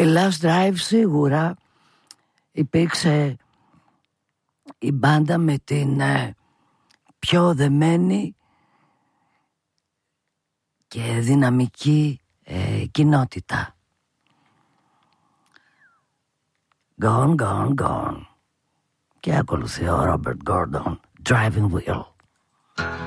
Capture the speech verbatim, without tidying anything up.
Last Drive σίγουρα υπήρξε η μπάντα με την ε, πιο δεμένη και δυναμική ε, κοινότητα. Gone, gone, gone. Και ακολουθεί ο Robert Gordon, Driving Wheel.